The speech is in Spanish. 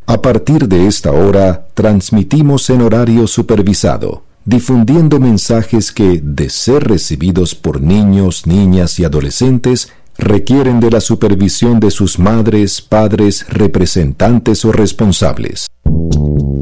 A partir de esta hora, transmitimos en horario supervisado, difundiendo mensajes que, de ser recibidos por niños, niñas y adolescentes, requieren de la supervisión de sus madres, padres, representantes o responsables.